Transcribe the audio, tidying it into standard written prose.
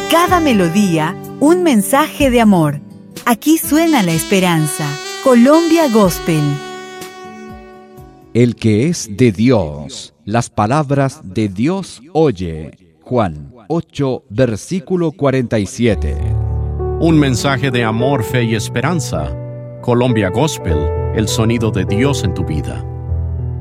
Cada melodía, un mensaje de amor. Aquí suena la esperanza. Colombia Gospel. El que es de Dios, las palabras de Dios oye. Juan 8, versículo 47. Un mensaje de amor, fe y esperanza. Colombia Gospel, el sonido de Dios en tu vida.